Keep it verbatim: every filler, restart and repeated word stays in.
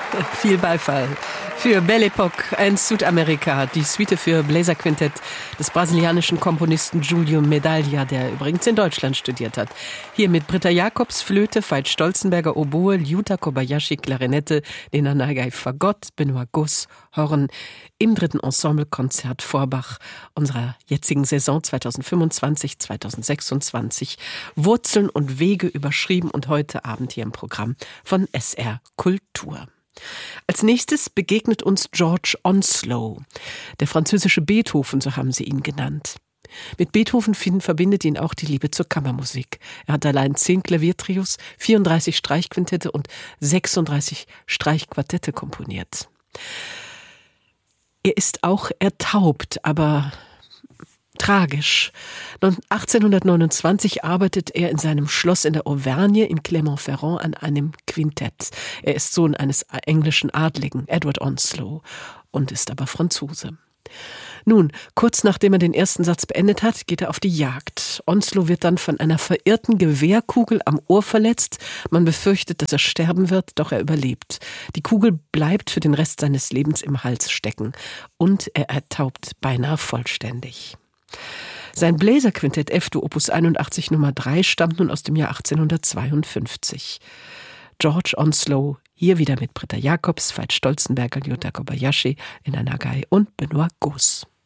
Viel Beifall. Für Belle Époque in Südamerika, die Suite für Bläserquintett des brasilianischen Komponisten Julio Medaglia, der übrigens in Deutschland studiert hat. Hier mit Britta Jacobs Flöte, Veit Stolzenberger Oboe, Ryuta Kobayashi Klarinette, Lena Nagai Fagott, Benoît Goss Horn im dritten Ensemblekonzert Forbach unserer jetzigen Saison zweitausendfünfundzwanzig zweitausendsechsundzwanzig. Wurzeln und Wege überschrieben und heute Abend hier im Programm von S R Kultur. Als nächstes begegnet uns George Onslow, der französische Beethoven, so haben sie ihn genannt. Mit Beethoven verbindet ihn auch die Liebe zur Kammermusik. Er hat allein zehn Klaviertrios, vierunddreißig Streichquintette und sechsunddreißig Streichquartette komponiert. Er ist auch ertaubt, aber tragisch. achtzehnhundertneunundzwanzig arbeitet er in seinem Schloss in der Auvergne in Clermont-Ferrand an einem Quintett. Er ist Sohn eines englischen Adligen, Edward Onslow, und ist aber Franzose. Nun, kurz nachdem er den ersten Satz beendet hat, geht er auf die Jagd. Onslow wird dann von einer verirrten Gewehrkugel am Ohr verletzt. Man befürchtet, dass er sterben wird, doch er überlebt. Die Kugel bleibt für den Rest seines Lebens im Hals stecken und er ertaubt beinahe vollständig. Sein Bläserquintett F-Dur Opus einundachtzig Nummer drei stammt nun aus dem Jahr achtzehnhundertzweiundfünfzig. George Onslow, hier wieder mit Britta Jacobs, Veit Stolzenberger, Ryuta Kobayashi, Lena Nagai und Benoît Goss.